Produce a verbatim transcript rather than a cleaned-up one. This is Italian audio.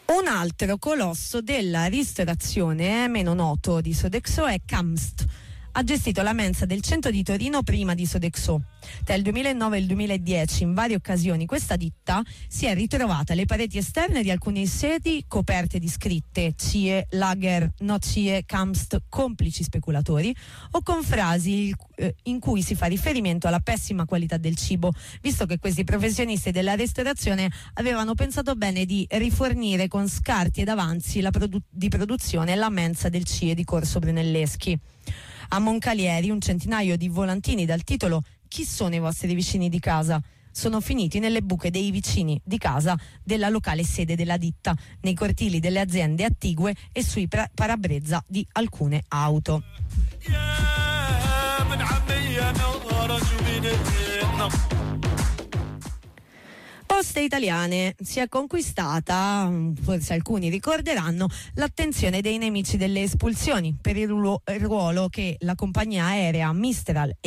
Un altro colosso della ristorazione, eh, meno noto di Sodexo, è Kamst. Ha gestito la mensa del centro di Torino prima di Sodexo. Tra il duemilanove e il duemiladieci, in varie occasioni, questa ditta si è ritrovata alle pareti esterne di alcune sedi coperte di scritte C I E, Lager, no C I E, Kamst, complici speculatori, o con frasi eh, in cui si fa riferimento alla pessima qualità del cibo, visto che questi professionisti della ristorazione avevano pensato bene di rifornire con scarti ed avanzi la produ- di produzione la mensa del C I E di Corso Brunelleschi. A Moncalieri un centinaio di volantini dal titolo "Chi sono i vostri vicini di casa?" sono finiti nelle buche dei vicini di casa della locale sede della ditta, nei cortili delle aziende attigue e sui pra- parabrezza di alcune auto. Poste Italiane si è conquistata, forse alcuni ricorderanno, l'attenzione dei nemici delle espulsioni per il ruolo che la compagnia aerea Mistral